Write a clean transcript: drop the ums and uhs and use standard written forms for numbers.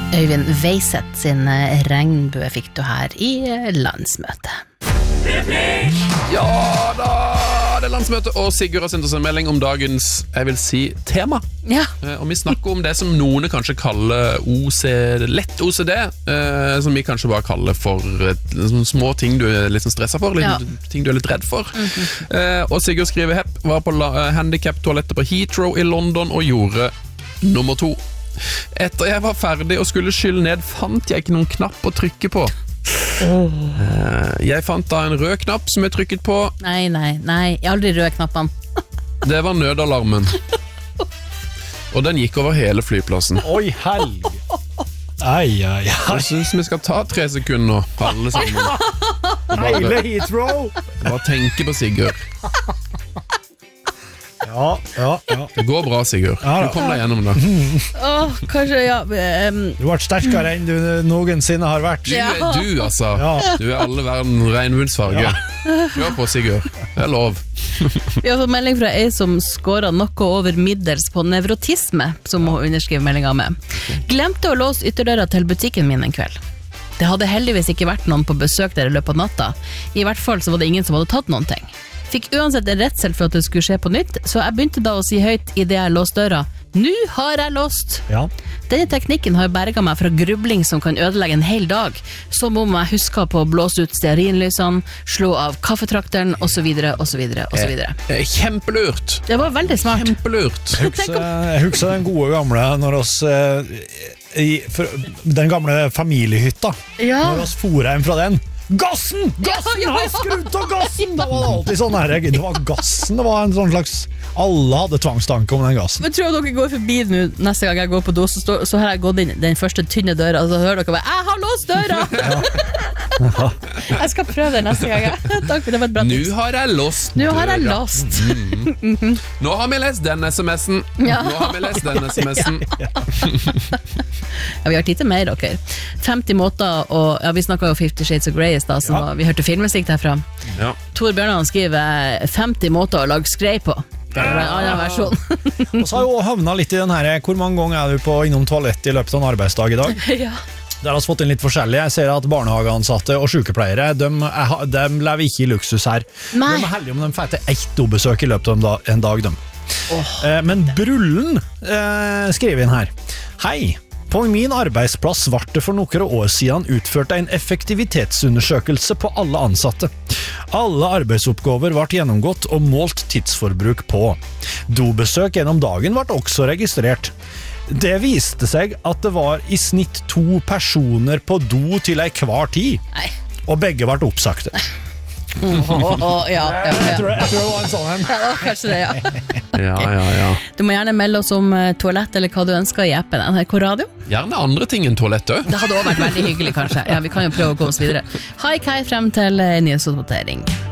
Øyvind Veiseth sin regnbue fikk du her I landsmøtet. Ja da, det landsmøtet, og Sigurd har sendt oss en melding om dagens, jeg vil si, tema. Ja. Og vi snakker om det som noen kanskje kaller lett OCD, som vi kanskje bare kaller for små ting du litt stresset for, ting du litt redd for. Og Sigurd skriver hepp, var på handicap-toalettet på Heathrow I London og gjorde nummer 2. Etter jeg var ferdig og skulle skylle ned, fant jeg ikke noen knapp å trykke på. Jeg fant da en rød knapp som jeg trykket på. Nei, jeg har aldri rød knappene. Det var nødalarmen. Og den gikk over hele flyplassen. Oi, helg. Ai. Jeg synes vi skal ta 3 sekunder nå, alle sammen. Hele Heathrow. Bare tenke på Sigurd. Ja. Det går bra, Sigurd. Du kom deg gjennom det. Kanskje, ja. Du har vært sterkere enn du noensinne har vært. Du altså. Du alle verden regnbudsfarge. Kjør på, Sigurd. Det lov. Vi har fått melding fra ei som skåret noe over middels på nevrotisme, som hun underskriver meldinga med. Glemte å låse ytterdøra til butikken min en kveld. Det hadde heldigvis ikke vært noen på besøk der I løpet av natta. I hvert fall så var det ingen som hadde tatt noen ting. Fikk uansett en redsel for at det skulle skje på nytt, så jeg begynte da å si høyt I det jeg låste døra. Nå har jeg låst! Ja. Denne teknikken har berget meg fra grubling som kan ødelegge en hel dag, som om jeg husker på å blåse ut stearinlysene, slå av kaffetrakteren, og så videre, og så videre, og så videre. Kjempelurt! Det var veldig smart. Kjempelurt! Jeg husker den gode gamle når oss den gamle familiehytta. Når oss for hjem fra den. Gassen! Har skrudd av gassen! Det var alltid sånn her. Det var gassen, det var en sånn slags... Alle hadde tvangstanke om den gassen. Men tror dere går forbi nå neste gang jeg går på do, så har jeg gått inn den første tynne døra, og så hører dere bare, jeg har låst døra! Jeg skal prøve det neste gang. Takk for det var et bra tips. Nå har jeg låst. Nå har vi lest den sms'en. Vi har tid til mer, dere. 50 måter, og vi snakket jo 50 Shades of Grey da, vi hørte filmmusikk derfra. Tor Bjørnland skriver 50 måter å lage skrei på. Det var en annen versjon. Og så har jeg jo havnet litt I den her, hvor mange ganger du på innom toalett I løpet av en arbeidsdag I dag? Der har vi fått inn litt forskjellig. Jeg ser at barnehageansatte og sykepleiere, de lever ikke I luksus her. De heldige om de får til 1 dobesøk I løpet av en dag, de. Men Brullen skriver inn her. Hei! På min arbeidsplass var det for noen år siden utført en effektivitetsundersøkelse på alle ansatte. Alle arbeidsoppgaver ble gjennomgått og målt tidsforbruk på. Dobesøk gjennom dagen ble også registrert. Det viste seg at det var I snitt 2 personer på do til en hver tid. Og begge ble oppsagte. Jeg tror det var en sånn en. Ja, kanskje det, Ja. Du må gjerne melde oss om toalett eller hva du ønsker I appen NRK Radio. Gjerne andre ting enn toalett også. Det hadde også vært veldig hyggelig kanskje. Ja, vi kan jo prøve å gå oss videre. Hei, Kai, frem til nyhetsoppdatering.